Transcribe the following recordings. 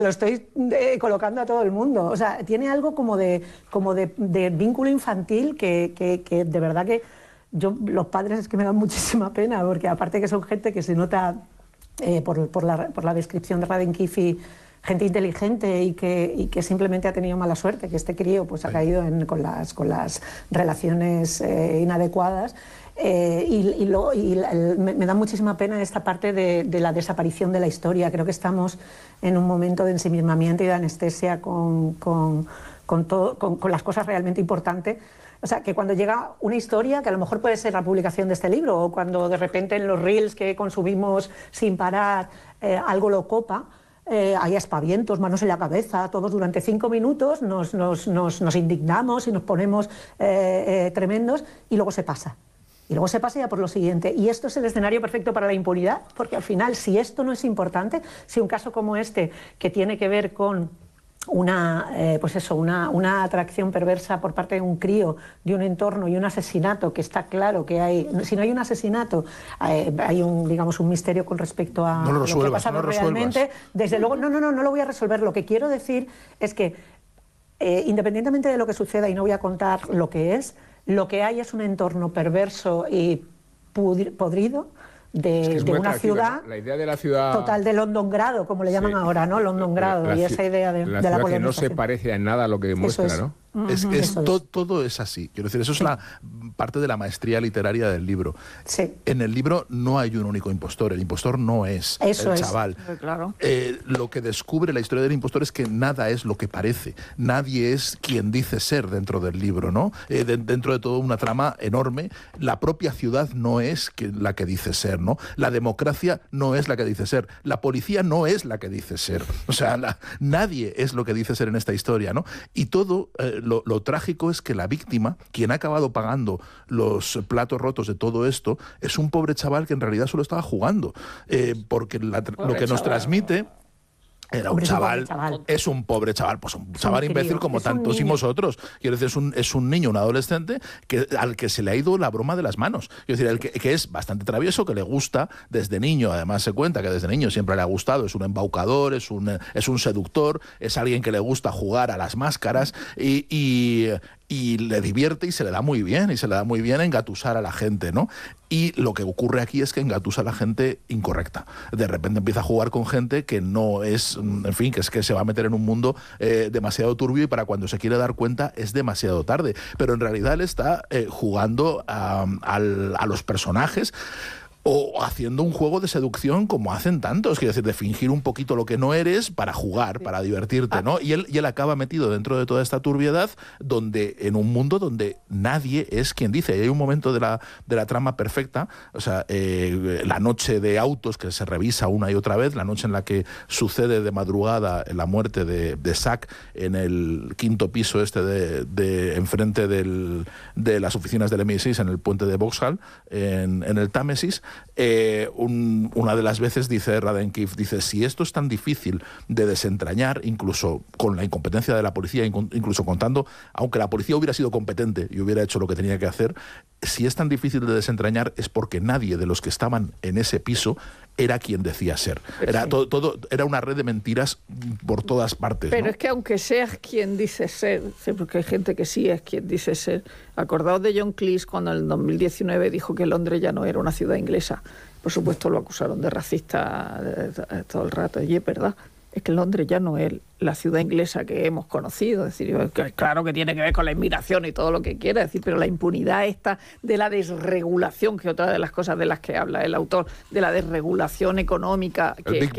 Lo estoy colocando a todo el mundo. O sea, tiene algo como de vínculo infantil que de verdad que los padres es que me dan muchísima pena, porque aparte que son gente que se nota por la descripción de Raden Kifi, gente inteligente y que simplemente ha tenido mala suerte, que este crío pues ha caído con las relaciones inadecuadas. Me da muchísima pena esta parte de la desaparición de la historia. Creo que estamos en un momento de ensimismamiento y de anestesia con las cosas realmente importantes. O sea, que cuando llega una historia, que a lo mejor puede ser la publicación de este libro, o cuando de repente en los reels que consumimos sin parar algo lo copa, hay aspavientos, manos en la cabeza, todos durante 5 minutos nos indignamos y nos ponemos tremendos, y luego se pasa. Y luego se pasa ya por lo siguiente. Y esto es el escenario perfecto para la impunidad, porque al final, si esto no es importante, si un caso como este, que tiene que ver con una atracción perversa por parte de un crío, de un entorno y un asesinato, que está claro que hay, si no hay un asesinato, hay un misterio con respecto a lo que ha pasado realmente. Desde luego, no lo voy a resolver. Lo que quiero decir es que, independientemente de lo que suceda, y no voy a contar lo que es, lo que hay es un entorno perverso y podrido de una ciudad, ¿no? La idea de la ciudad total de Londongrado, como le llaman ahora, ¿no? Londongrado, y esa idea de la ciudad colonización. que no se parece en nada a lo que muestra, ¿no? Todo es así. Quiero decir, eso es la parte de la maestría literaria del libro. Sí. En el libro no hay un único impostor. El impostor no es el chaval. Claro. Lo que descubre la historia del impostor es que nada es lo que parece. Nadie es quien dice ser dentro del libro, ¿no? Dentro de toda una trama enorme, la propia ciudad no es la que dice ser, ¿no? La democracia no es la que dice ser. La policía no es la que dice ser. O sea, nadie es lo que dice ser en esta historia, ¿no? Y todo... Lo trágico es que la víctima, quien ha acabado pagando los platos rotos de todo esto, es un pobre chaval que en realidad solo estaba jugando, porque lo que nos transmite... Era un chaval, es un pobre chaval, pues un chaval imbécil como tantísimos otros. Quiero decir, es un niño, un adolescente al que se le ha ido la broma de las manos. Quiero decir, que es bastante travieso, que le gusta desde niño, además se cuenta que desde niño siempre le ha gustado, es un embaucador, es un seductor, es alguien que le gusta jugar a las máscaras y le divierte y se le da muy bien, engatusar a la gente, ¿no? Y lo que ocurre aquí es que engatusa a la gente incorrecta. De repente empieza a jugar con gente que no es, en fin, que es que se va a meter en un mundo demasiado turbio, y para cuando se quiere dar cuenta es demasiado tarde. Pero en realidad él está jugando a los personajes, o haciendo un juego de seducción como hacen tantos, quiero decir, de fingir un poquito lo que no eres para jugar, para divertirte, ¿no? Y él acaba metido dentro de toda esta turbiedad, en un mundo donde nadie es quien dice. Y hay un momento de la trama perfecta, o sea, la noche de autos que se revisa una y otra vez, la noche en la que sucede de madrugada la muerte de Zack en el 5º piso de enfrente de las oficinas del MI6 en el puente de Vauxhall, en el Támesis. Una de las veces dice Raden Kifi, dice, si esto es tan difícil de desentrañar, incluso con la incompetencia de la policía, incluso contando, aunque la policía hubiera sido competente y hubiera hecho lo que tenía que hacer, si es tan difícil de desentrañar es porque nadie de los que estaban en ese piso era quien decía ser. Era todo era una red de mentiras por todas partes. Pero ¿no? es que aunque seas quien dice ser, porque hay gente que sí es quien dice ser. Acordaos de John Cleese cuando en el 2019 dijo que Londres ya no era una ciudad inglesa. Por supuesto lo acusaron de racista todo el rato. Y es verdad, es que Londres ya no es la ciudad inglesa que hemos conocido. Es decir, claro que tiene que ver con la inmigración y todo lo que quiera, decir, pero la impunidad esta de la desregulación, que es otra de las cosas de las que habla el autor, de la desregulación económica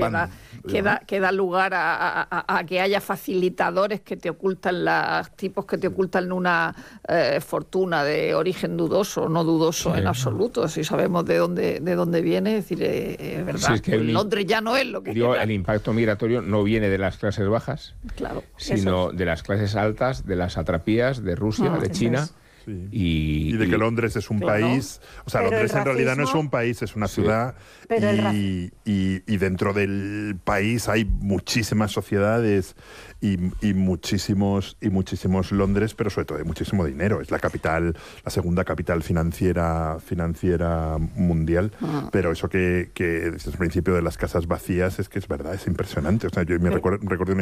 que da lugar a que haya facilitadores que te ocultan tipos que te ocultan una fortuna de origen dudoso, no dudoso en absoluto, si sabemos de dónde viene. Es decir, es verdad, sí, es que Londres ya no es lo que el impacto migratorio no viene de las clases bajas, claro, sino de las clases altas, de las satrapías, de Rusia, de China. Sí. Y de que Londres es un país, o sea, Pero Londres el en realidad no es racismo- un país, es una ciudad, Pero el y dentro del país hay muchísimas sociedades y muchísimos Londres, pero sobre todo hay muchísimo dinero. Es la capital, la segunda capital financiera mundial. Pero eso que desde el principio de las casas vacías es que es verdad, es impresionante. O sea, yo me recuerdo una